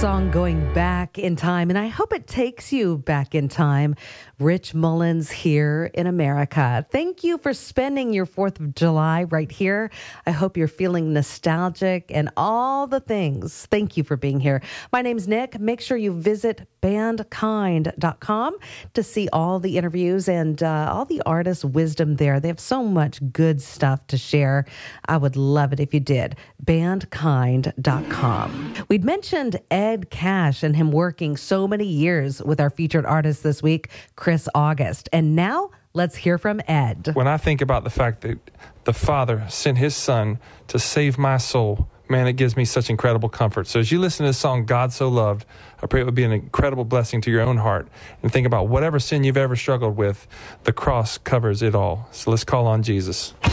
Song Going Back in Time, and I hope it takes you back in time. Rich Mullins here in America. Thank you for spending your 4th of July right here. I hope you're feeling nostalgic and all the things. Thank you for being here. My name's Nick. Make sure you visit bandkind.com to see all the interviews and all the artists' wisdom there. They have so much good stuff to share. I would love it if you did. bandkind.com. We'd mentioned Ed Cash and him working so many years with our featured artist this week, Chris August. And now let's hear from Ed. When I think about the fact that the Father sent his Son to save my soul, man, it gives me such incredible comfort. So as you listen to this song, God So Loved, I pray it would be an incredible blessing to your own heart. And think about whatever sin you've ever struggled with, the cross covers it all. So let's call on Jesus.